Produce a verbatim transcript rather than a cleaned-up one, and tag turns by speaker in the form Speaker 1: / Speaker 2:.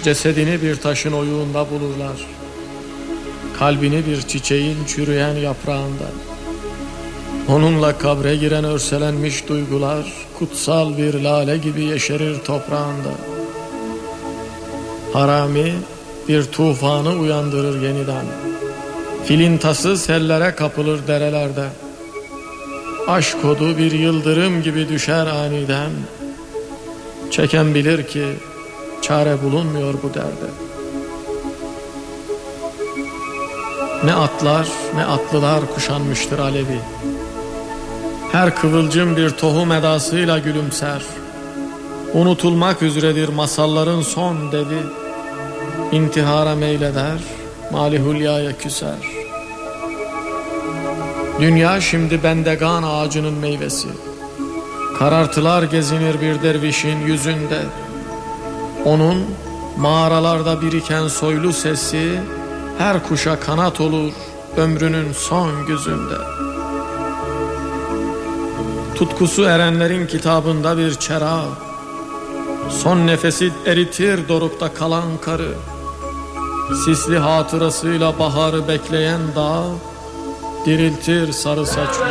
Speaker 1: Cesedini bir taşın oyuğunda bulurlar, kalbini bir çiçeğin çürüyen yaprağında. Onunla kabre giren örselenmiş duygular, kutsal bir lale gibi yeşerir toprağında. Harami bir tufanı uyandırır yeniden, filintası sellere kapılır derelerde. Aşk odu bir yıldırım gibi düşer aniden, çeken bilir ki çare bulunmuyor bu derde. Ne atlar ne atlılar kuşanmıştır alevi, her kıvılcım bir tohum edasıyla gülümser. Unutulmak üzeredir masalların son devi, intihara meyleder, mali hülyaya küser. Dünya şimdi bendegan ağacının meyvesi, karartılar gezinir bir dervişin yüzünde. Onun mağaralarda biriken soylu sesi, her kuşa kanat olur ömrünün son güzünde. Tutkusu erenlerin kitabında bir çera, son nefesi eritir dorukta kalan karı. Sisli hatırasıyla baharı bekleyen dağ, diriltir sarı saçlı